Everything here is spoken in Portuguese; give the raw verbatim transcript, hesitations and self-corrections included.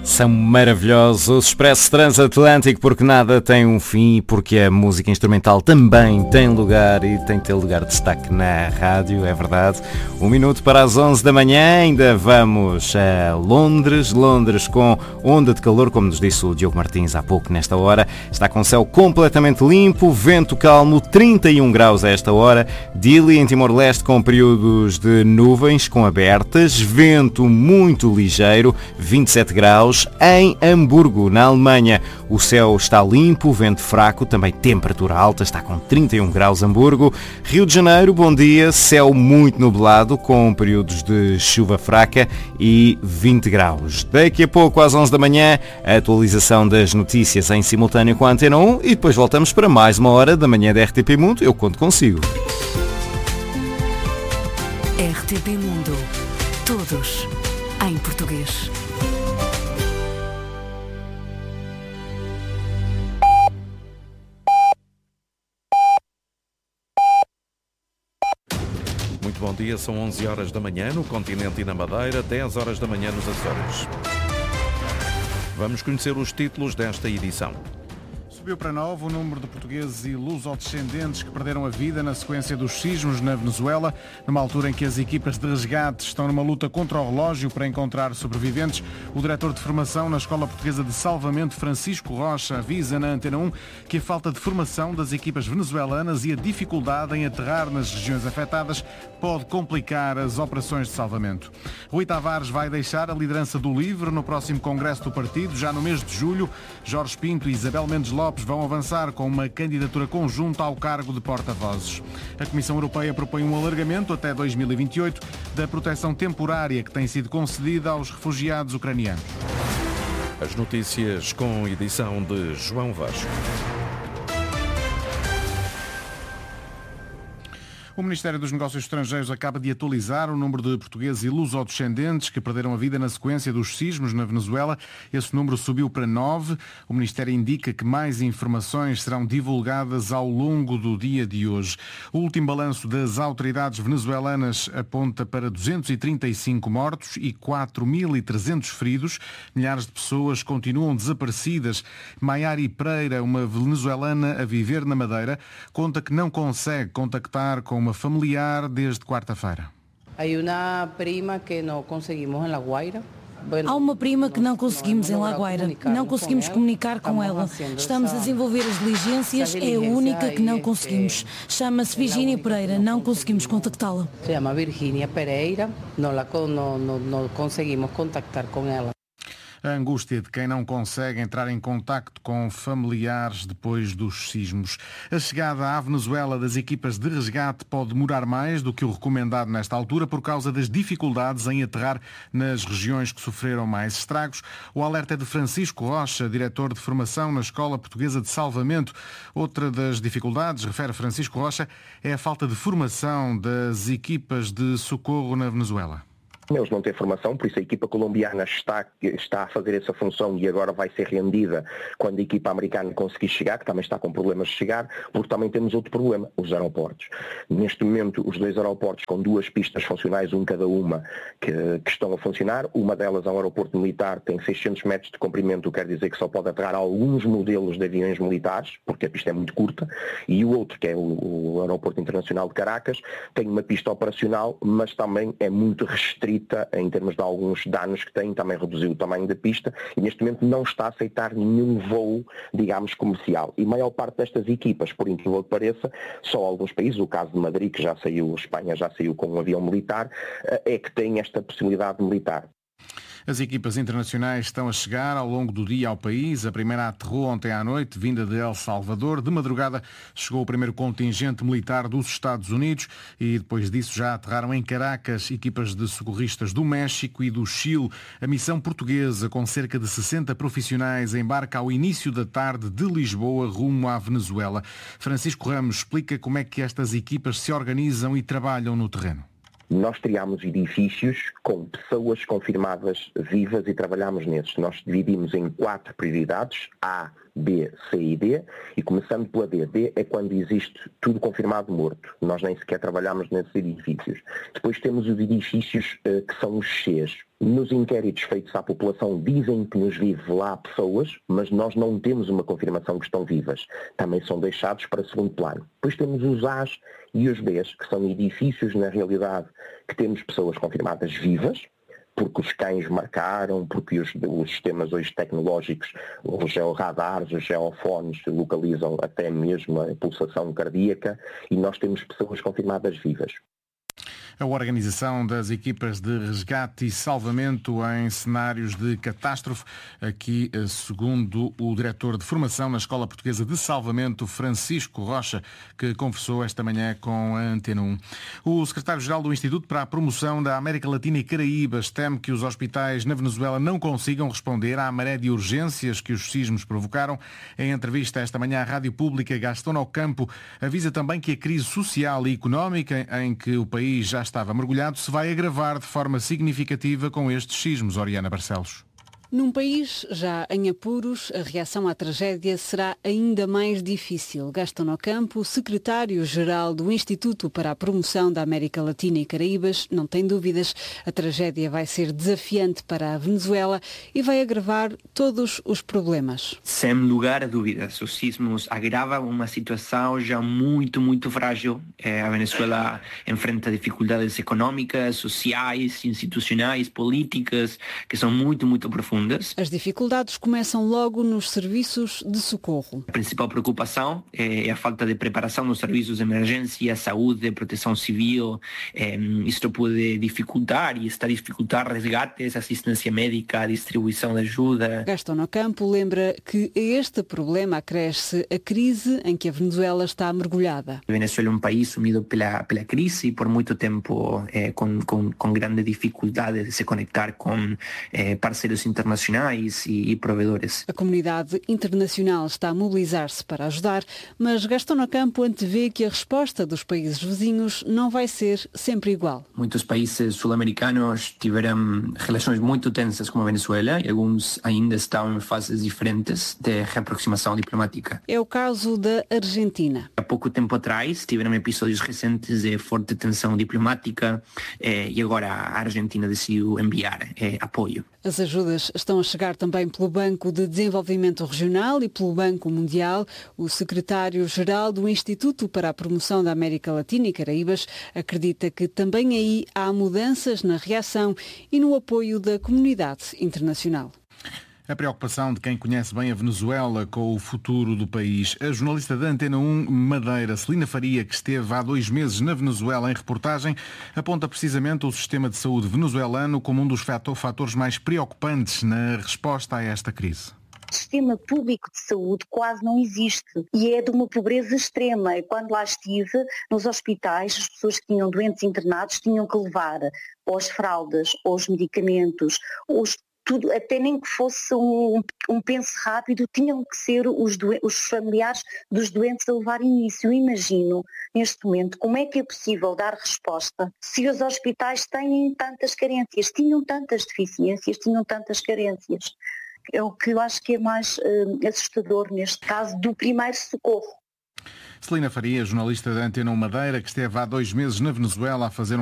São maravilhosos os Expresso Transatlântico, porque nada tem um fim e porque a música instrumental também tem lugar e tem que ter lugar de destaque na rádio, é verdade. Um minuto para as onze da manhã, ainda vamos a Londres, Londres com onda de calor, como nos disse o Diogo Martins há pouco nesta hora. Está com céu completamente limpo, vento calmo, trinta e um graus a esta hora. Dili em Timor-Leste com períodos de nuvens com abertas, vento muito ligeiro, vinte e sete graus. Em Hamburgo, na Alemanha, o céu está limpo, vento fraco, também temperatura alta, está com trinta e um graus Hamburgo. Rio de Janeiro, bom dia, céu muito nublado, com períodos de chuva fraca e vinte graus. Daqui a pouco, às onze da manhã, a atualização das notícias em simultâneo com a Antena um e depois voltamos para mais uma hora da manhã da R T P Mundo. Eu conto consigo. R T P Mundo. Todos em português. Muito bom dia, são onze horas da manhã no continente e na Madeira, dez horas da manhã nos Açores. Vamos conhecer os títulos desta edição. Subiu para nove o número de portugueses e lusodescendentes que perderam a vida na sequência dos sismos na Venezuela, numa altura em que as equipas de resgate estão numa luta contra o relógio para encontrar sobreviventes. O diretor de formação na Escola Portuguesa de Salvamento, Francisco Rocha, avisa na Antena um que a falta de formação das equipas venezuelanas e a dificuldade em aterrar nas regiões afetadas pode complicar as operações de salvamento. Rui Tavares vai deixar a liderança do LIVRE no próximo congresso do partido, já no mês de julho. Jorge Pinto e Isabel Mendes Lopes vão avançar com uma candidatura conjunta ao cargo de porta-vozes. A Comissão Europeia propõe um alargamento até dois mil e vinte e oito da proteção temporária que tem sido concedida aos refugiados ucranianos. As notícias com edição de João Vasco. O Ministério dos Negócios Estrangeiros acaba de atualizar o número de portugueses e lusodescendentes que perderam a vida na sequência dos sismos na Venezuela. Esse número subiu para nove. O Ministério indica que mais informações serão divulgadas ao longo do dia de hoje. O último balanço das autoridades venezuelanas aponta para duzentos e trinta e cinco mortos e quatro mil e trezentos feridos. Milhares de pessoas continuam desaparecidas. Mayari Pereira, uma venezuelana a viver na Madeira, conta que não consegue contactar com uma familiar desde quarta-feira. Há uma prima que não conseguimos em La Guaira. Há uma prima que não conseguimos em La Guaira. Não conseguimos comunicar com ela. Estamos a desenvolver as diligências. É a única que não conseguimos. Chama-se Virgínia Pereira. Não conseguimos contactá-la. Se chama Virgínia Pereira. Não, la, não, não, não conseguimos contactar com ela. A angústia de quem não consegue entrar em contacto com familiares depois dos sismos. A chegada à Venezuela das equipas de resgate pode demorar mais do que o recomendado nesta altura por causa das dificuldades em aterrar nas regiões que sofreram mais estragos. O alerta é de Francisco Rocha, diretor de formação na Escola Portuguesa de Salvamento. Outra das dificuldades, refere Francisco Rocha, é a falta de formação das equipas de socorro na Venezuela. Eles não têm formação, por isso a equipa colombiana está, está a fazer essa função e agora vai ser rendida quando a equipa americana conseguir chegar, que também está com problemas de chegar, porque também temos outro problema, os aeroportos. Neste momento, os dois aeroportos com duas pistas funcionais, um cada uma, que, que estão a funcionar. Uma delas é um aeroporto militar, tem seiscentos metros de comprimento, quer dizer que só pode aterrar alguns modelos de aviões militares, porque a pista é muito curta, e o outro, que é o, o Aeroporto Internacional de Caracas, tem uma pista operacional, mas também é muito restrita em termos de alguns danos que tem, também reduziu o tamanho da pista e neste momento não está a aceitar nenhum voo, digamos, comercial. E a maior parte destas equipas, por incrível que pareça, só alguns países, o caso de Madrid, que já saiu, Espanha já saiu com um avião militar, é que tem esta possibilidade militar. As equipas internacionais estão a chegar ao longo do dia ao país. A primeira aterrou ontem à noite, vinda de El Salvador. De madrugada chegou o primeiro contingente militar dos Estados Unidos e depois disso já aterraram em Caracas equipas de socorristas do México e do Chile. A missão portuguesa, com cerca de sessenta profissionais, embarca ao início da tarde de Lisboa rumo à Venezuela. Francisco Ramos explica como é que estas equipas se organizam e trabalham no terreno. Nós criámos edifícios com pessoas confirmadas vivas e trabalhámos nesses. Nós dividimos em quatro prioridades, A, B, C e D, e começando pela D. D é quando existe tudo confirmado morto. Nós nem sequer trabalhamos nesses edifícios. Depois temos os edifícios uh, que são os Cs. Nos inquéritos feitos à população dizem que nos vive lá pessoas, mas nós não temos uma confirmação que estão vivas. Também são deixados para segundo plano. Depois temos os A's e os B's, que são edifícios, na realidade, que temos pessoas confirmadas vivas, porque os cães marcaram, porque os, os sistemas hoje tecnológicos, os georradares, os geofones localizam até mesmo a pulsação cardíaca, e nós temos pessoas confirmadas vivas. A organização das equipas de resgate e salvamento em cenários de catástrofe, aqui segundo o diretor de formação na Escola Portuguesa de Salvamento, Francisco Rocha, que conversou esta manhã com a Antena um. O secretário-geral do Instituto para a Promoção da América Latina e Caraíbas teme que os hospitais na Venezuela não consigam responder à maré de urgências que os sismos provocaram. Em entrevista esta manhã à Rádio Pública, Gastón Ocampo avisa também que a crise social e económica em que o país já estava mergulhado se vai agravar de forma significativa com estes sismos. Oriana Barcelos. Num país já em apuros, a reação à tragédia será ainda mais difícil. Gastón Ocampo, secretário-geral do Instituto para a Promoção da América Latina e Caraíbas, não tem dúvidas. A tragédia vai ser desafiante para a Venezuela e vai agravar todos os problemas. Sem lugar a dúvidas, os sismos agravam uma situação já muito, muito frágil. A Venezuela enfrenta dificuldades económicas, sociais, institucionais, políticas, que são muito, muito profundas. As dificuldades começam logo nos serviços de socorro. A principal preocupação é a falta de preparação nos serviços de emergência, saúde, proteção civil. Isto pode dificultar e está a dificultar resgates, assistência médica, distribuição de ajuda. Gastón Ocampo lembra que a este problema acresce a crise em que a Venezuela está mergulhada. A Venezuela é um país sumido pela, pela crise e por muito tempo eh, com, com, com grande dificuldade de se conectar com eh, parceiros internacionais nacionais e, e provedores. A comunidade internacional está a mobilizar-se para ajudar, mas Gastón Ocampo antevê que a resposta dos países vizinhos não vai ser sempre igual. Muitos países sul-americanos tiveram relações muito tensas com a Venezuela e alguns ainda estão em fases diferentes de reaproximação diplomática. É o caso da Argentina. Há pouco tempo atrás tiveram episódios recentes de forte tensão diplomática eh, e agora a Argentina decidiu enviar eh, apoio. As ajudas estão a chegar também pelo Banco de Desenvolvimento Regional e pelo Banco Mundial. O secretário-geral do Instituto para a Promoção da América Latina e Caraíbas acredita que também aí há mudanças na reação e no apoio da comunidade internacional. A preocupação de quem conhece bem a Venezuela com o futuro do país. A jornalista da Antena um Madeira, Celina Faria, que esteve há dois meses na Venezuela em reportagem, aponta precisamente o sistema de saúde venezuelano como um dos fatores mais preocupantes na resposta a esta crise. O sistema público de saúde quase não existe e é de uma pobreza extrema. Quando lá estive, nos hospitais, as pessoas que tinham doentes internados tinham que levar ou as fraldas, ou os medicamentos, ou os tudo, até nem que fosse um, um penso rápido, tinham que ser os, doen- os familiares dos doentes a levarem isso. Eu imagino, neste momento, como é que é possível dar resposta se os hospitais têm tantas carências, tinham tantas deficiências, tinham tantas carências. É o que eu acho que é mais uh, assustador neste caso do primeiro socorro. Celina Faria, jornalista da Antena um Madeira, que esteve há dois meses na Venezuela a fazer um